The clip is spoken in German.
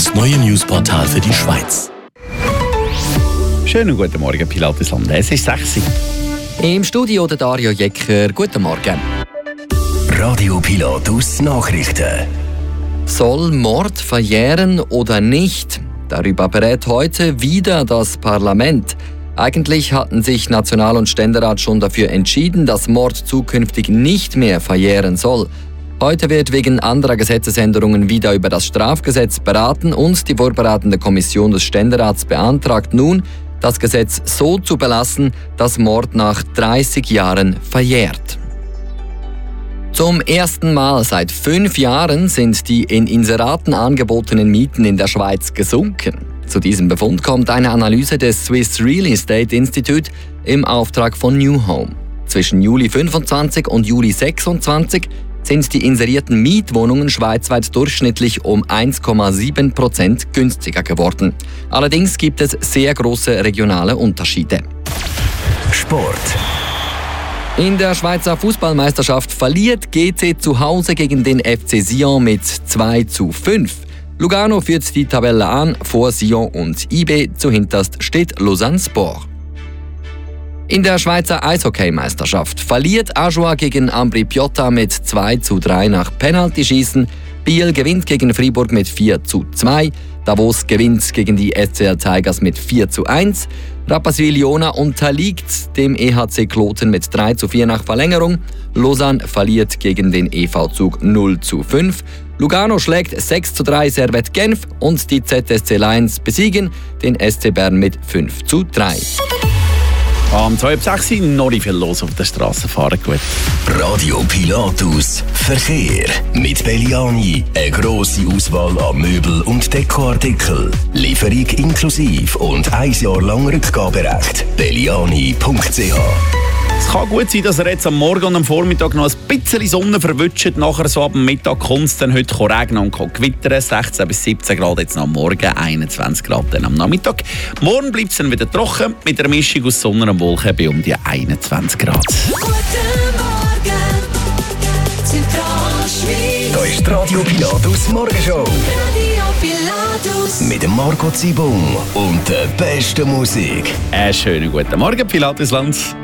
das neue Newsportal für die Schweiz. Schönen guten Morgen, Pilatusland. Es ist 6 Uhr. Im Studio der Dario Jecker. Guten Morgen. Radio Pilatus Nachrichten. Soll Mord verjähren oder nicht? Darüber berät heute wieder das Parlament. Eigentlich hatten sich National- und Ständerat schon dafür entschieden, dass Mord zukünftig nicht mehr verjähren soll. Heute wird wegen anderer Gesetzesänderungen wieder über das Strafgesetz beraten und die vorbereitende Kommission des Ständerats beantragt nun, das Gesetz so zu belassen, dass Mord nach 30 Jahren verjährt. Zum ersten Mal seit 5 Jahren sind die in Inseraten angebotenen Mieten in der Schweiz gesunken. Zu diesem Befund kommt eine Analyse des Swiss Real Estate Institute im Auftrag von New Home. Zwischen Juli 25 und Juli 26 sind die inserierten Mietwohnungen schweizweit durchschnittlich um 1,7% günstiger geworden. Allerdings gibt es sehr große regionale Unterschiede. Sport. In der Schweizer Fußballmeisterschaft verliert GC zu Hause gegen den FC Sion mit 2:5. Lugano führt die Tabelle an, vor Sion und IB, zuhinterst steht Lausanne Sport. In der Schweizer Eishockeymeisterschaft verliert Ajoie gegen Ambri Piotta mit 2:3 nach Penaltyschießen. Biel gewinnt gegen Fribourg mit 4:2. Davos gewinnt gegen die SCL Tigers mit 4:1. Rapperswil-Jona unterliegt dem EHC Kloten mit 3:4 nach Verlängerung. Lausanne verliert gegen den EV Zug 0:5. Lugano schlägt 6:3 Servette Genf und die ZSC Lions besiegen den SC Bern mit 5:3. Am 2:06 Uhr noch nicht viel los auf der Straße. Fahren gut. Radio Pilatus Verkehr. Mit Belliani eine grosse Auswahl an Möbel- und Dekoartikeln. Lieferung inklusive und 1 Jahr lang Rückgaberecht. Belliani.ch. Es kann gut sein, dass er jetzt am Morgen und am Vormittag noch ein bisschen Sonne verwutscht. Nachher so ab dem Mittag kommt es dann heute regnen und gewittern. 16 bis 17 Grad jetzt noch am Morgen, 21 Grad dann am Nachmittag. Morgen bleibt es dann wieder trocken mit einer Mischung aus Sonne und Wolken bei um die 21 Grad. Guten Morgen, Zentralschweiz. Da ist die Radio Pilatus Morgenshow. Radio Pilatus. Mit dem Marco Zibung und der besten Musik. Schönen guten Morgen, Pilatusland.